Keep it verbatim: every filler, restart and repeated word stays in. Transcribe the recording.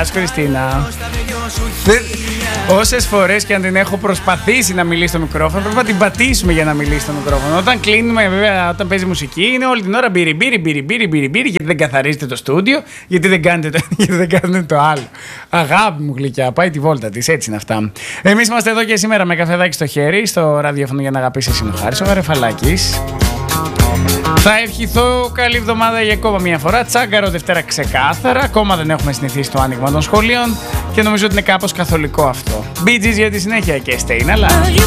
Γεια σου Χριστίνα. Όσες φορές και αν την έχω προσπαθήσει να μιλήσει στο μικρόφωνο, πρέπει να την πατήσουμε για να μιλήσει στο μικρόφωνο. Όταν κλείνουμε, βέβαια, όταν παίζει μουσική, είναι όλη την ώρα μπύρι, μπύρι, μπύρι, μπύρι, μπύρι, μπύρι, γιατί δεν καθαρίζετε το στούντιο, γιατί δεν κάνετε το, γιατί δεν κάνετε το άλλο. Αγάπη μου γλυκιά, πάει τη βόλτα της, έτσι είναι αυτά. Εμείς είμαστε εδώ και σήμερα με καφεδάκι στο χέρι, στο ραδιόφωνο για να αγαπήσεις είναι ο Χάρης ο Γαρεφαλάκης. Θα ευχηθώ καλή εβδομάδα για ακόμα μια φορά. Τσάγκαρο Δευτέρα ξεκάθαρα. Ακόμα δεν έχουμε συνηθίσει το άνοιγμα των σχολείων και νομίζω ότι είναι κάπως καθολικό αυτό. Bee Gees για τη συνέχεια και Stay Alive.